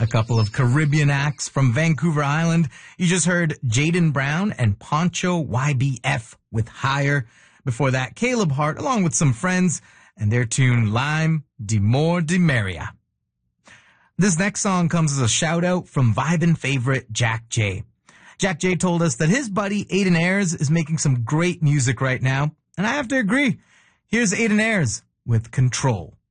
A couple of Caribbean acts from Vancouver Island. You just heard Jaden Brown and Poncho YBF with Higher. Before that, Caleb Hart along with some friends and their tune Lime de More de Maria. This next song comes as a shout out from Vibin' favorite Jack J. Jack J told us that his buddy Aiden Ayres is making some great music right now, and I have to agree. Here's Aiden Ayres with Control.